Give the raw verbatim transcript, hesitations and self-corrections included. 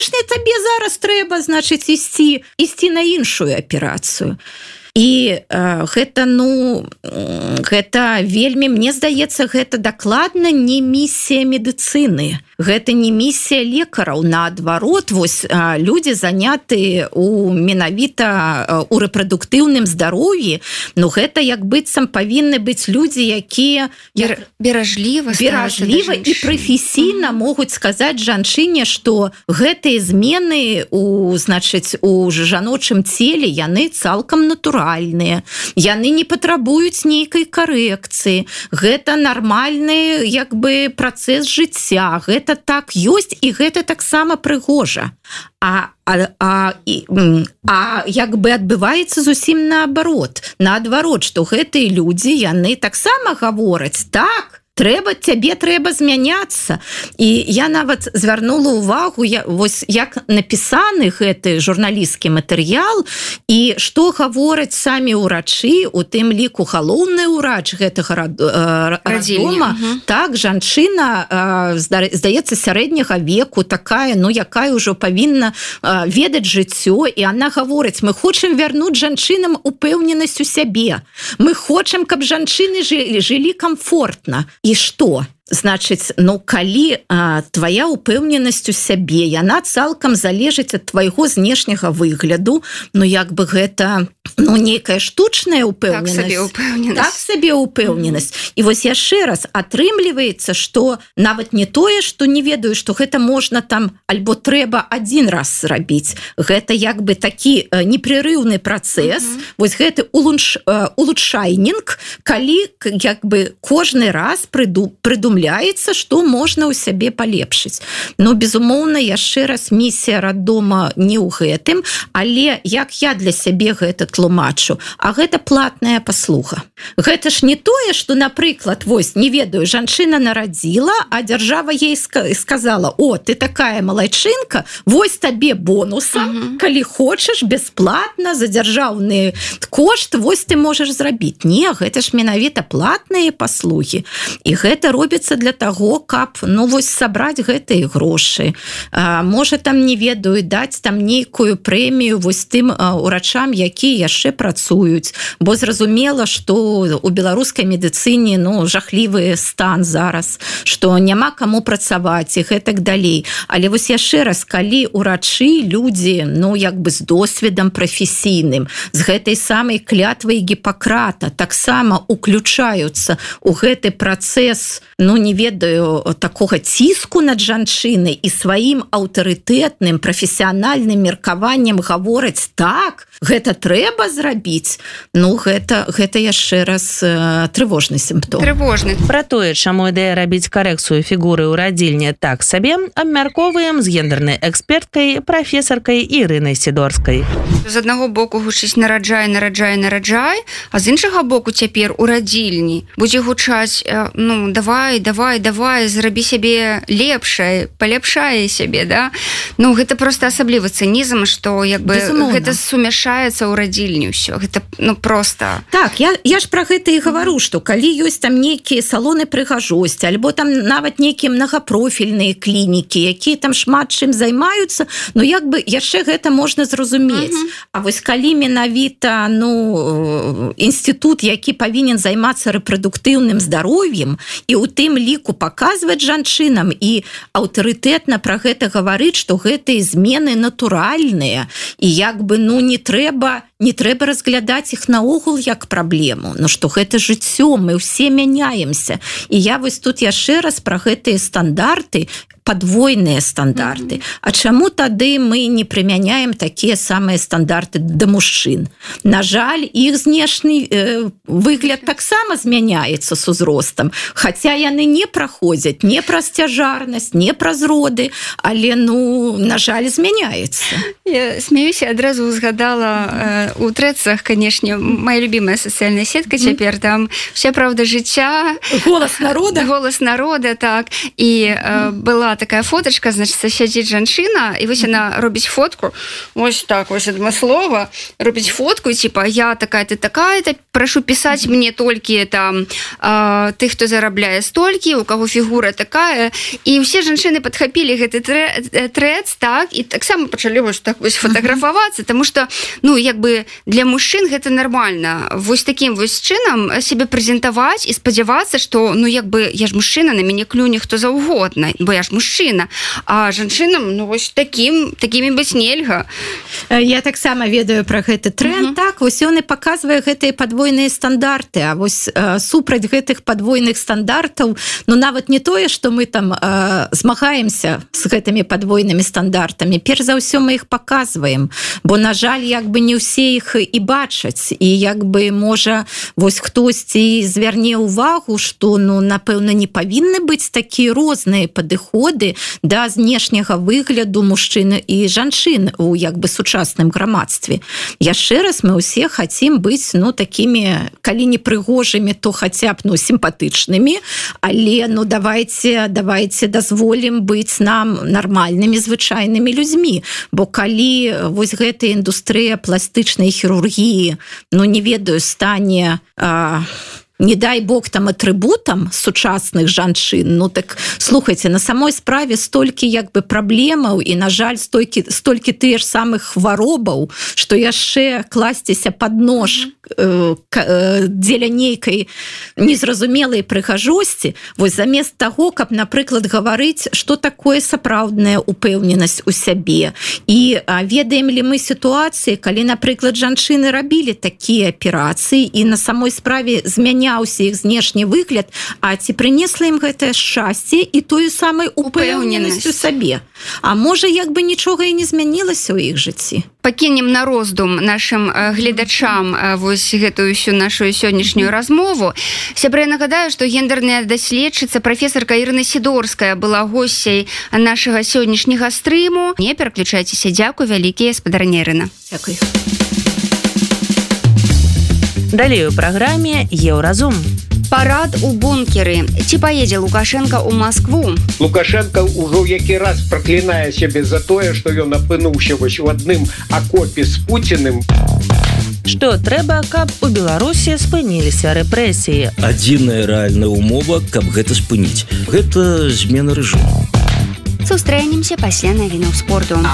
табе зараз трэба, значыць, ісці, ісці на іншую аперацыю. І э, гэта, ну, гэта вельмі, мне здаецца, гэта дакладна не місія медыцыны. Гэта не місія лекараў. Наадварот, вось э, людзі заняты у менавіта э, у рэпрадуктыўным здароўі, ну, гэта як быццам павінны быць людзі, якія Бер, беражліва, беражліва і прафесійна могуць сказаць жанчыне, што гэтыя змены у, значыць, у жаночым целе, яны цалкам натуральныя. Яны не патрабуюць нейкай карэкцыі. Гэта нармальны, як бы, працэс жыцця. Гэта так ёсць, і гэта таксама прыгожа. А, а, а, і, а як бы адбываецца зусім наадварот. Наадварот, што гэтыя людзі, яны таксама гавораць, так, трэба, цябе трэба змяняцца. І я нават звярнула ўвагу, я, вось як напісаны гэты журналісцкі матэрыял, і што гавораць самі ўрачы, у тым ліку галоўны ўрач гэтага раддома, так, жанчына, здаецца, сярэдняга веку, такая, ну, якая ўжо павінна ведаць жыццё, і она гаворыць, мы хочам вярнуць жанчынам упэўненасць у сябе. Мы хочам, каб жанчыны жылі, жылі камфортна. І што? Значыць, ну, калі а, твая упэўненасць у сябе, яна цалкам залежыць ад твайго знешняга выгляду, ну, як бы гэта, ну, нейкая штучная упэўненасць. Так сабе упэўненасць. Так сабе упэўненасць. Mm-hmm. І вось яшчэ раз, атрымліваецца, што нават не тое, што не ведаю, што гэта можна там, альбо трэба адзін раз зрабіць. Гэта як бы такі непрерыўны працэс, mm-hmm. вось гэты улучш, улучшайнінг, калі як бы кожны раз прыду, прыдумляецца, што можна ў сябе палепшыць. Ну, безумоўна, яшчэ раз, місія раддома не ў гэтым, але як я для сябе гэта тлумачу, а гэта платная паслуга. Гэта ж не тое, што, напрыклад, вось, не ведаю, жанчына нарадзіла, а дзяржава ей сказала, о, ты такая малайчынка, вось табе бонуса, uh-huh. калі хочаш, бясплатна, за дзяржаўны кошт, вось ты можаш зрабіць. Не, гэта ж менавіта платныя паслугі. І гэта робіцца для таго, каб, ну, вось, сабраць гэтыя грошы. А, можа, там, не ведаю, даць там нейкую прэмію вось тым а, урачам, якія яшчэ працуюць. Бо зразумела, што у беларускай медыцыне, ну, жахлівы стан зараз, што няма каму працаваць і гэтак далей. Але вось яшчэ раз, калі урачы, людзі, ну, як бы з досведам прафесійным, з гэтай самай клятвай Гіппакрата таксама уключаюцца у гэты працэс, ну, не ведаю, такога ціску над жанчынай і сваім аўтарытэтным, прафесіянальным меркаваннем гавораць, так, гэта трэба зрабіць, ну, гэта, гэта яшчэ раз э, трывожны сімптом. Трывожны. Пра тое, чаму ідэя рабіць карэкцыю фігуры ў радзільні так сабе, абмяркоўваем з гендернай эксперткай, прафесаркай Ірынай Сідорскай. З аднаго боку гучыць нараджай, нараджай, нараджай, а з іншага боку цяпер у радзільні будзе гучаць, ну, давай, давай, давай, зрабі сябе лепшай, палепшай сябе, да? Ну, гэта проста асаблівы цынізм, што, як бы, безумоўна, гэта сумяшаецца ў радзільні ўсё. Гэта, ну, проста... Так, я, я ж пра гэта і гавару, што калі ёсць там нейкія салоны прыгажосці, альбо там нават нейкія мнагапрофільныя клінікі, якія там шмат чым займаюцца, ну, як бы, яшчэ гэта можна зразумець. Uh-huh. А вось калі менавіта, ну, інстытут, які павінен займацца рэпрадуктыўным здароўем, і ў тым ліку паказваць жанчынам і аўтарытэтна пра гэта гаварыць, што гэтыя змены натуральныя, і як бы, ну, не трэба, не трэба разглядаць іх наогул як праблему, ну, што гэта жыццё, мы ўсе мяняемся. І я вось тут яшчэ раз пра гэтыя стандарты, падвойныя стандарты. Mm-hmm. А чаму тады мы не прымяняем такія самыя стандарты да мужчын? На жаль, іх знешні э, выгляд таксама змяняецца з узростам, хаця яны не праходзяць не праз цяжарнасць, не праз роды, але, ну, на жаль, змяняецца. Я смеюся, адразу згадала у трэцах, канешне, моя любимая сацыяльная сетка цяпер, там вся правда жыцця, голас народа, голас народа, так. І э, была такая фоточка, значит, сядзіць жанчына, і вось яна робіць фотку, вось так, вось адмыслова, робіць фотку, типа, я такая, ты такая, то прошу писать мне толькі там э, тых, хто зарабляе столькі, у каго фігура такая, і ўсе жанчыны падхапілі гэты трэц, так, і таксама пачалі вось так вось фотаграфавацца, тому что, ну, як бы для мужчын гэта нормально. Вось таким вось чынам себе прэзентаваць і спадзявацца, што, ну, як бы я ж мужчына, на мяне клюне хто заўгодна, бо я ж мужчына, а жанчынам, ну, вось таким, такімі быць нельга. Я таксама ведаю пра гэты тренд, uh-huh. так, вось ён і паказвае гэтыя падвойныя стандарты, а вось э, супраць гэтых падвойных стандартаў, ну, нават не тое, што мы там э, змагаемся з гэтымі падвойнымі стандартамі, перш за ўсё мы іх паказваем, бо, на жаль, як бы не ўсе іх і бачаць, і як бы, можа, вось хтосьці звярне ўвагу, што, ну, напэўна, не павінны быць такія розныя падыходы да знешняга выгляду мужчын і жанчын у, як бы, сучасным грамадстве. Яшчэ раз, мы ўсе хацім быць, ну, такімі, калі не прыгожымі, то хаця б, ну, сімпатычнымі, але, ну, давайте, давайте дазволім быць нам нармальнымі, звычайнымі людзьмі, бо калі вось гэтая індустрыя пластычнай хірургіі, ну, не ведаю, стане... А, не дай бог там атрыбутам сучасных жанчын, ну так слухайте, на самой справе столькі як бы праблемаў і, на жаль, столькі, столькі тыя ж самых хваробаў, што яшчэ класціся пад нож э, э, дзеля нейкай незразумелай прыгажосці, вось замест таго, каб, напрыклад, гаварыць, што такое сапраўдная упэўненасць у сябе. І а, ведаем ли мы сітуацыі, калі, напрыклад, жанчыны рабілі такія аперацыі і на самой справе змяняюць іх знешні выгляд, а ці прынесла ім гэтае шчасце і тую самую упэўненасць у сабе. А можа, як бы нічога і не змянілася ў іх жыцці. Пакінем на роздум нашим гледачам вось гэтую всю нашу сённяшнюю размову. Сябры, нагадаю, што гендерная даследчыца прафесарка Ірына Сідорская была госцяй нашага сённяшняга стрыму. Не пераключайцеся. Дзякуй вялікія, спадарня Ірына. Дзякуй. Далей у праграме Еўразум. Парад у бункеры. Ці паедзе Лукашенко ў Маскву? Лукашенко ўжо які раз праклінае сябе за тое, што ён апынуўся вось у адным акопе з Пуціным. Што трэба, каб у Беларусі спыніліся рэпрэсіі? Адзіная рэальная умова, каб гэта спыніць. Гэта змена рэжыму. Сустрэнемся пасля навінаў спорту.